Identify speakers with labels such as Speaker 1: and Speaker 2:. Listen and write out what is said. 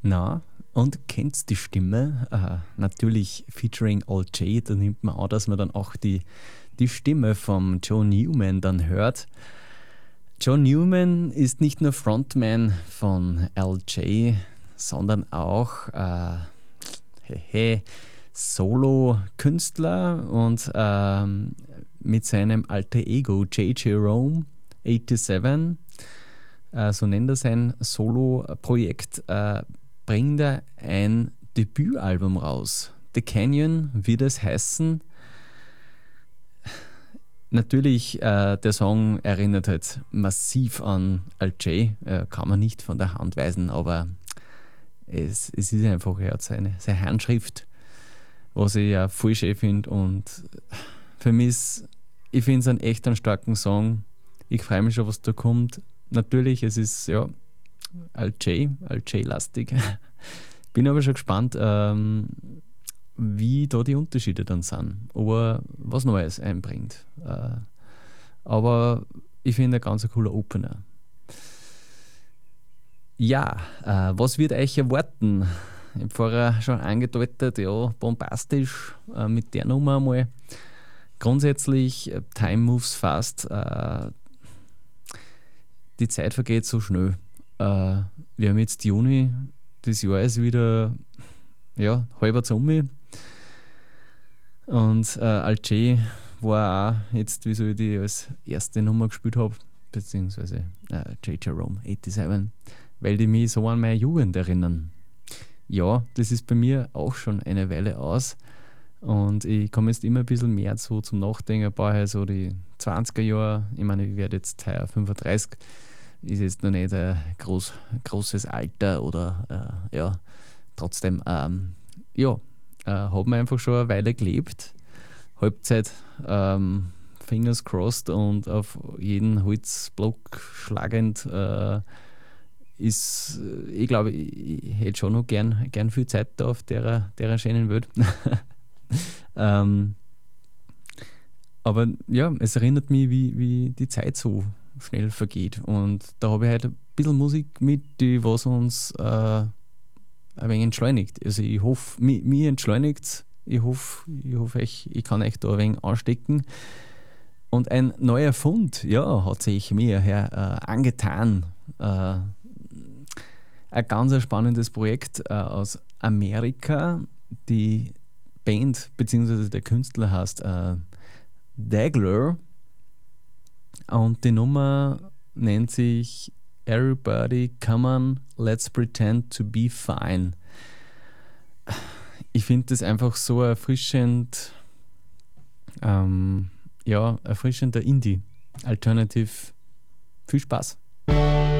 Speaker 1: Na, und kennst die Stimme? Natürlich featuring Old J, da nimmt man an, dass man dann auch die Stimme vom Joe Newman dann hört. Joe Newman ist nicht nur Frontman von LJ, sondern auch Solo-Künstler und mit seinem alter Ego J. Jerome 87, so nennt er sein Solo-Projekt, bringt er ein Debütalbum raus. The Canyon wird es heißen. Natürlich, der Song erinnert halt massiv an LJ, kann man nicht von der Hand weisen, aber es ist einfach, er hat seine Handschrift, was ich ja voll schön finde, und für mich ich finde es einen echt einen starken Song. Ich freue mich schon, was da kommt. Natürlich, es ist ja LJ-lastig. Bin aber schon gespannt, wie da die Unterschiede dann sind, ob er was Neues einbringt. Aber ich finde, ein ganz cooler Opener. Ja, was wird euch erwarten? Ich habe vorher schon angedeutet, ja, bombastisch mit der Nummer mal. Grundsätzlich, Time moves fast. Die Zeit vergeht so schnell. Wir haben jetzt Juni, das Jahr ist wieder halber um. Und Alce war auch jetzt, wieso ich die als erste Nummer gespielt habe, beziehungsweise J. Jerome 87, weil die mich so an meine Jugend erinnern. Ja, das ist bei mir auch schon eine Weile aus, und ich komme jetzt immer ein bisschen mehr so zum Nachdenken, bei so die 20er Jahre. Ich meine, ich werde jetzt heuer 35, ist jetzt noch nicht ein großes Alter oder trotzdem, haben wir einfach schon eine Weile gelebt. Halbzeit, Fingers crossed und auf jeden Holzblock schlagend, ich glaube, ich hätte schon noch gern viel Zeit da auf der schönen Welt. Aber ja, es erinnert mich, wie die Zeit so schnell vergeht. Und da habe ich halt ein bisschen Musik mit, die was uns ein wenig entschleunigt. Also ich hoffe, mich entschleunigt es. Ich hoffe, ich kann euch da ein wenig anstecken. Und ein neuer Fund, ja, hat sich mir angetan. Ein ganz spannendes Projekt aus Amerika. Die Band bzw. der Künstler heißt Dagler, und die Nummer nennt sich Everybody Come On, Let's Pretend to Be Fine. Ich finde das einfach so erfrischend, erfrischender Indie. Alternative. Viel Spaß.